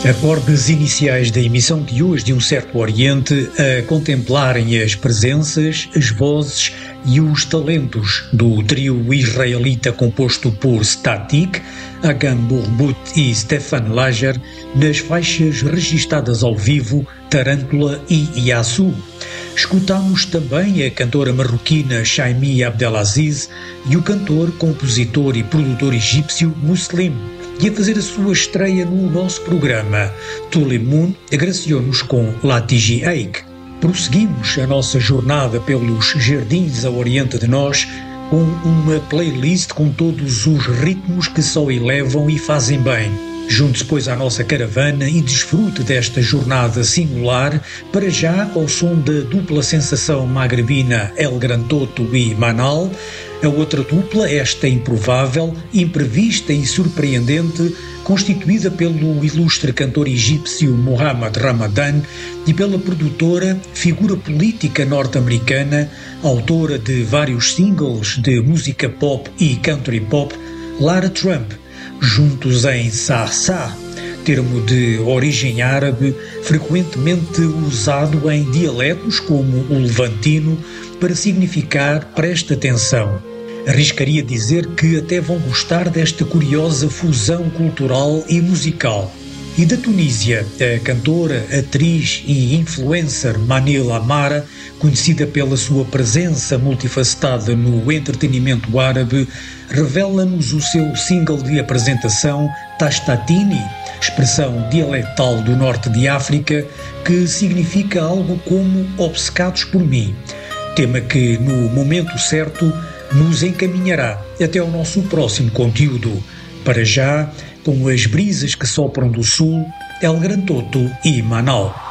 Acordes iniciais da emissão de hoje de Um Certo Oriente a contemplarem as presenças, as vozes e os talentos do trio israelita composto por Static, Agam Burbut e Stefan Lager nas faixas registadas ao vivo Tarântula e Yasu. Escutamos também a cantora marroquina Chaimi Abdelaziz e o cantor, compositor e produtor egípcio Muslim. E a fazer a sua estreia no nosso programa, Tulemun agraciou-nos com Latiji Eik. Prosseguimos a nossa jornada pelos jardins a oriente de nós com uma playlist com todos os ritmos que só elevam e fazem bem. Junte-se, pois, à nossa caravana e desfrute desta jornada singular, para já ao som da dupla sensação magrebina El Gran Toto e Manal. A outra dupla, esta improvável, imprevista e surpreendente, constituída pelo ilustre cantor egípcio Mohamed Ramadan e pela produtora, figura política norte-americana, autora de vários singles de música pop e country pop, Lara Trump, juntos em Sa-Sa, termo de origem árabe frequentemente usado em dialetos como o levantino para significar presta atenção. Arriscaria dizer que até vão gostar desta curiosa fusão cultural e musical. E da Tunísia, a cantora, atriz e influencer Manil Amara, conhecida pela sua presença multifacetada no entretenimento árabe, revela-nos o seu single de apresentação Tastatini, expressão dialectal do norte de África, que significa algo como obcecados por mim. Tema que, no momento certo, nos encaminhará até ao nosso próximo conteúdo. Para já, com as brisas que sopram do sul, El Gran Toto e Manal.